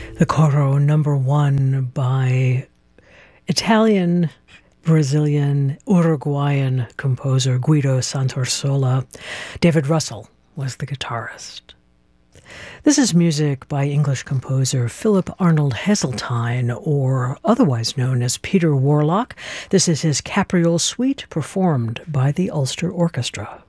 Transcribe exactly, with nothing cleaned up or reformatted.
The Coro number one by Italian, Brazilian, Uruguayan composer Guido Santasola. David Russell was the guitarist. This is music by English composer Philip Arnold Heseltine, or otherwise known as Peter Warlock. This is his Capriole Suite, performed by the Ulster Orchestra.